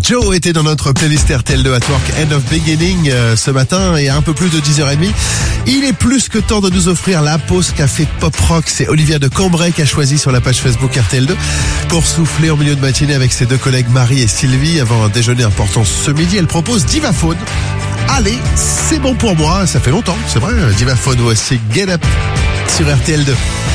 Joe était dans notre playlist RTL2 at Work End of Beginning ce matin et à un peu plus de 10h30. Il est plus que temps de nous offrir la pause café pop rock. C'est Olivia de Cambrai qui a choisi sur la page Facebook RTL2 pour souffler en milieu de matinée avec ses deux collègues Marie et Sylvie avant un déjeuner important ce midi. Elle propose Divaphone. Allez, c'est bon pour moi, ça fait longtemps, c'est vrai. Divaphone, voici Get Up sur RTL2.